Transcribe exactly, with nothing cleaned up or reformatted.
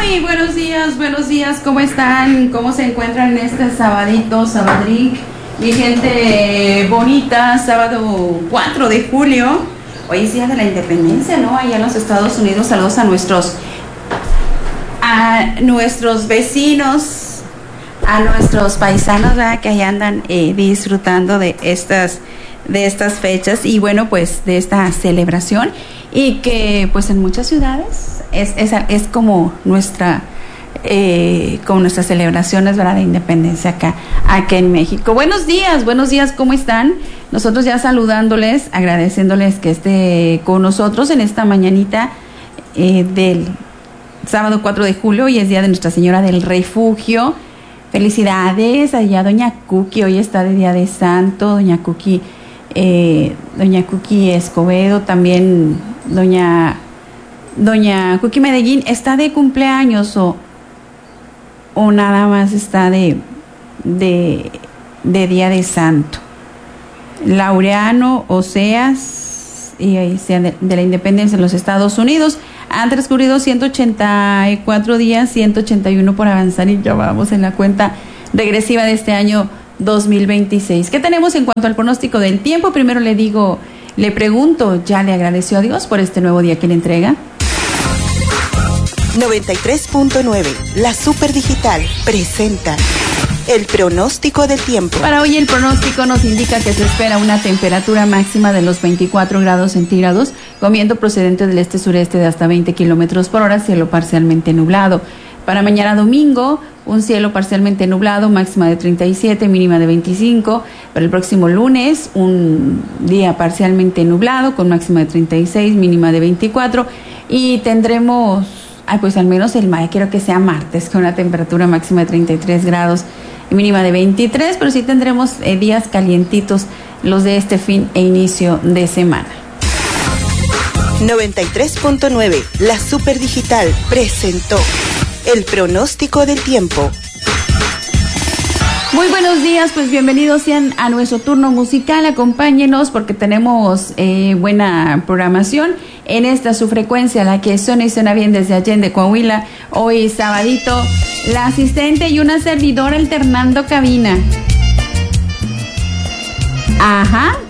Muy buenos días, buenos días, ¿cómo están? ¿Cómo se encuentran en este sabadito, sabadric? Mi gente bonita, sábado cuatro de julio, hoy es día de la independencia, ¿no? Allá en los Estados Unidos, saludos a nuestros, a nuestros vecinos, a nuestros paisanos, ¿verdad? Que allá andan eh, disfrutando de estas, de estas fechas y bueno, pues de esta celebración y que pues en muchas ciudades es, es, es como nuestra... Eh, con nuestras celebraciones, ¿verdad?, de independencia acá, acá en México. Buenos días, buenos días, ¿cómo están? Nosotros ya saludándoles, agradeciéndoles que esté con nosotros en esta mañanita eh, del sábado cuatro de julio, y es día de Nuestra Señora del Refugio. Felicidades allá doña Cookie, hoy está de día de santo, doña Cookie, eh, doña Cookie Escobedo, también doña, doña Cookie Medellín, está de cumpleaños o o nada más está de, de, de día de santo. Laureano Oseas, y ahí sea de, de la independencia en los Estados Unidos. Han transcurrido ciento ochenta y cuatro días, ciento ochenta y uno por avanzar, y ya vamos en la cuenta regresiva de este año dos mil veintiséis. ¿Qué tenemos en cuanto al pronóstico del tiempo? Primero le digo, le pregunto, ¿ya le agradeció a Dios por este nuevo día que le entrega? noventa y tres punto nueve, la Super Digital, presenta el pronóstico del tiempo. Para hoy el pronóstico nos indica que se espera una temperatura máxima de los veinticuatro grados centígrados, con viento procedente del este-sureste de hasta veinte kilómetros por hora, cielo parcialmente nublado. Para mañana domingo, un cielo parcialmente nublado, máxima de treinta y siete, mínima de veinticinco. Para el próximo lunes, un día parcialmente nublado, con máxima de treinta y seis, mínima de veinticuatro. Y tendremos... Ay, pues al menos el mayo quiero que sea martes, con una temperatura máxima de treinta y tres grados y mínima de veintitrés, pero sí tendremos eh, días calientitos los de este fin e inicio de semana. noventa y tres punto nueve, la Super Digital, presentó el pronóstico del tiempo. Muy buenos días, pues bienvenidos sean a nuestro turno musical. Acompáñenos porque tenemos eh, buena programación en esta su frecuencia, la que suena y suena bien desde Allende, Coahuila. Hoy sabadito, la asistente y una servidora alternando cabina. Ajá.